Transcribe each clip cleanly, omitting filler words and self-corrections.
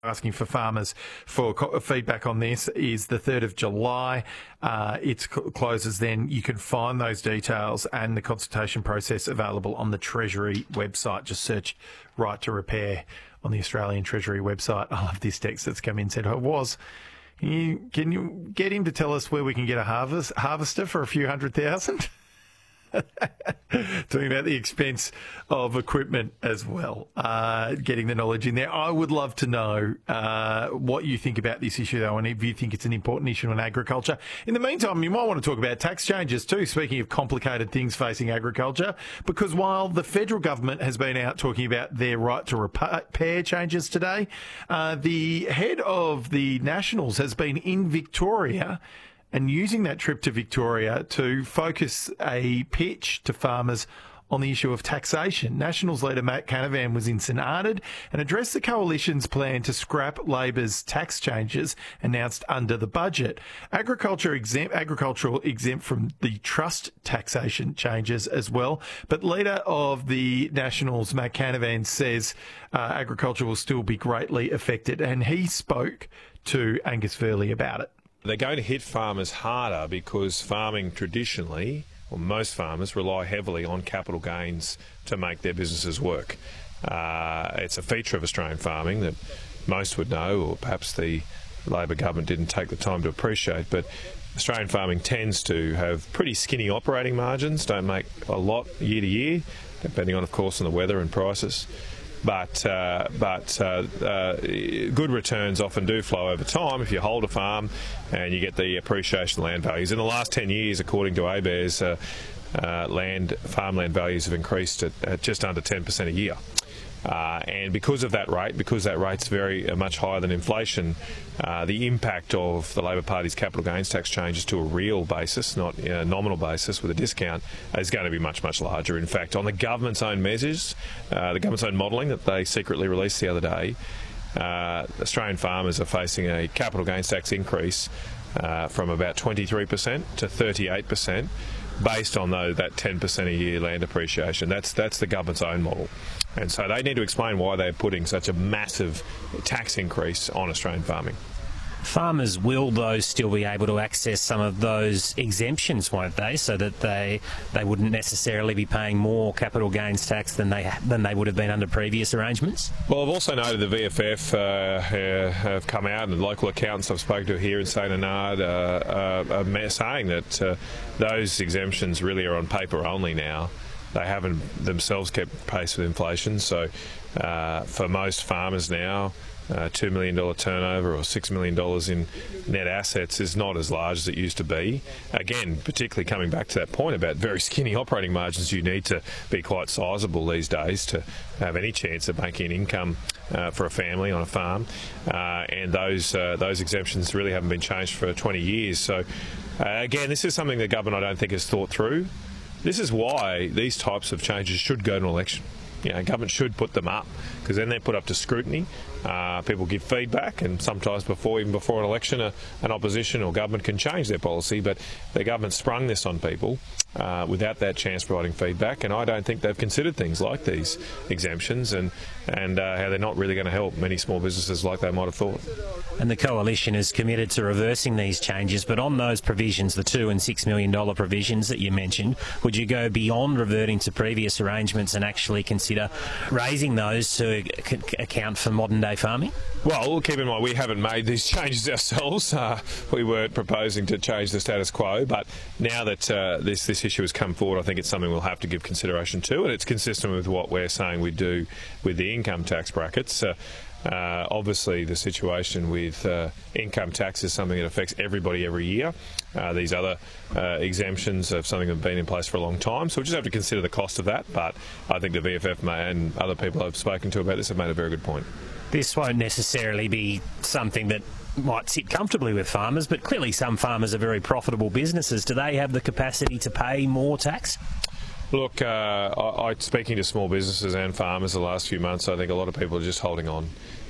asking for farmers for feedback on this is the 3rd of July. It closes then. You can find those details and the consultation process available on the Treasury website. Just search Right to Repair on the Australian Treasury website. I love this text that's come in and said, can you get him to tell us where we can get a harvester for a few $100,000? Talking about the expense of equipment as well, getting the knowledge in there. I would love to know what you think about this issue, though, and if you think it's an important issue in agriculture. In the meantime, you might want to talk about tax changes too, speaking of complicated things facing agriculture, because while the federal government has been out talking about their right to repair changes today, the head of the Nationals has been in Victoria and using that trip to Victoria to focus a pitch to farmers on the issue of taxation. Nationals leader Matt Canavan was in St Arnaud and addressed the coalition's plan to scrap Labor's tax changes announced under the budget. Agricultural exempt from the trust taxation changes as well. But leader of the Nationals, Matt Canavan, says agriculture will still be greatly affected, and he spoke to Angus Verley about it. They're going to hit farmers harder because farming traditionally, or most farmers, rely heavily on capital gains to make their businesses work. It's a feature of Australian farming that most would know, or perhaps the Labor government didn't take the time to appreciate, but Australian farming tends to have pretty skinny operating margins, don't make a lot year to year, depending on, of course, on the weather and prices. But good returns often do flow over time if you hold a farm and you get the appreciation of land values. In the last 10 years, according to ABARES, farmland values have increased at just under 10% a year. And because that rate's very much higher than inflation, the impact of the Labor Party's capital gains tax changes to a real basis, not a nominal basis with a discount, is going to be much, much larger. In fact, on the government's own measures, the government's own modelling that they secretly released the other day, Australian farmers are facing a capital gains tax increase from about 23% to 38%. Based on that 10% a year land appreciation. That's the government's own model. And so they need to explain why they're putting such a massive tax increase on Australian farming. Farmers will, though, still be able to access some of those exemptions, won't they? So that they wouldn't necessarily be paying more capital gains tax than they would have been under previous arrangements? Well, I've also noted the VFF have come out, and the local accountants I've spoken to here in St Arnaud are saying that those exemptions really are on paper only now. They haven't themselves kept pace with inflation. So for most farmers now, $2 million turnover or $6 million in net assets is not as large as it used to be. Again, particularly coming back to that point about very skinny operating margins, you need to be quite sizable these days to have any chance of making an income for a family on a farm. And those exemptions really haven't been changed for 20 years. So again, this is something the government I don't think has thought through. This is why these types of changes should go to an election. Government should put them up, because then they're put up to scrutiny. People give feedback, and sometimes even before an election, an opposition or government can change their policy. But the government sprung this on people without that chance providing feedback, and I don't think they've considered things like these exemptions and how they're not really going to help many small businesses like they might have thought. And the Coalition is committed to reversing these changes, but on those provisions, the $2 and $6 million provisions that you mentioned, would you go beyond reverting to previous arrangements and actually consider raising those to account for modern-day farming? Well, keep in mind, we haven't made these changes ourselves. We weren't proposing to change the status quo, but now that this issue has come forward, I think it's something we'll have to give consideration to, and it's consistent with what we're saying we do with the income tax brackets. Obviously, the situation with income tax is something that affects everybody every year. These other exemptions are something that have been in place for a long time, so we just have to consider the cost of that. But I think the VFF and other people I've spoken to about this have made a very good point. This won't necessarily be something that might sit comfortably with farmers, but clearly some farmers are very profitable businesses. Do they have the capacity to pay more tax? Look, speaking to small businesses and farmers the last few months, I think a lot of people are just holding on.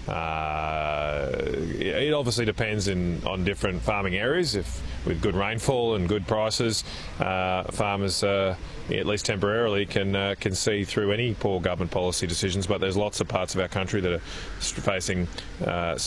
It obviously depends on different farming areas. If with good rainfall and good prices, farmers, at least temporarily, can see through any poor government policy decisions. But there's lots of parts of our country that are facing